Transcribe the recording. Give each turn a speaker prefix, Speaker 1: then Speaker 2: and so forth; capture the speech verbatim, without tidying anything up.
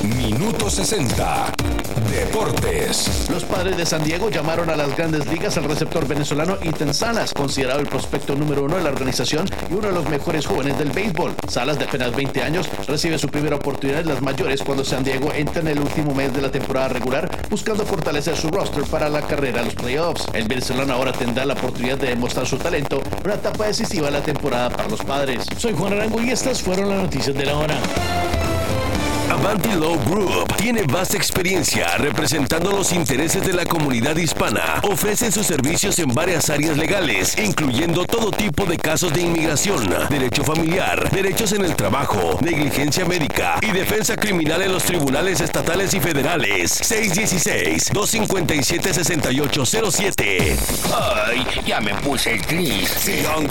Speaker 1: Minuto sesenta. Deportes.
Speaker 2: Los Padres de San Diego llamaron a las grandes ligas al receptor venezolano Ethan Salas, considerado el prospecto número uno de la organización y uno de los mejores jóvenes del béisbol. Salas, de apenas veinte años, recibe su primera oportunidad en las mayores cuando San Diego entra en el último mes de la temporada regular, buscando fortalecer su roster para la carrera a los playoffs. El venezolano ahora tendrá la oportunidad de demostrar su talento en una etapa decisiva de la temporada para los Padres.
Speaker 3: Soy Juan Arango y estas fueron las noticias de la hora.
Speaker 4: Avanti Law Group tiene vasta experiencia representando los intereses de la comunidad hispana. Ofrecen sus servicios en varias áreas legales, incluyendo todo tipo de casos de inmigración, derecho familiar, derechos en el trabajo, negligencia médica y defensa criminal en los tribunales estatales y federales. seis uno seis, dos cinco siete, seis ocho cero siete.
Speaker 5: Ay, ya me puse el gris.